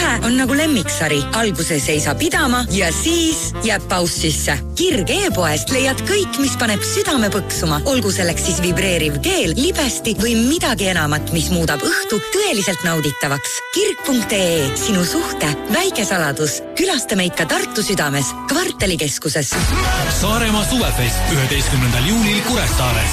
on nagu lemmiksari. Alguses ei saa pidama ja siis jääb paus sisse. Kirg e-poest leiad kõik, mis paneb südame põksuma. Olgu selleks siis vibreeriv keel, libesti või midagi enamat, mis muudab õhtu tõeliselt nauditavaks. Kirg.ee, sinu suhte väike saladus. Külasta meid ka Tartu südames, Kvartalikeskuses. Saaremaa suvefest 11. juunil Kuressaares.